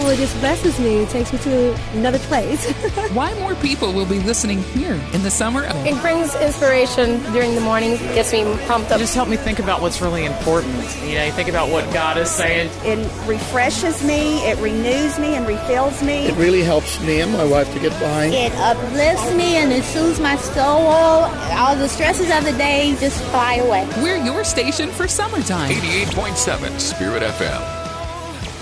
it just blesses me. It takes me to another place. Why more people will be listening here in the summer? It brings inspiration during the morning, gets me pumped up. It just helped me think about what's really important. You know, you think about what God is saying. It refreshes me, it renews me and refills me. It really helps me and my wife to get by. It uplifts me and it soothes my soul. All the stresses of the day just fly away. We're your station for summertime. 88.7 Spirit FM.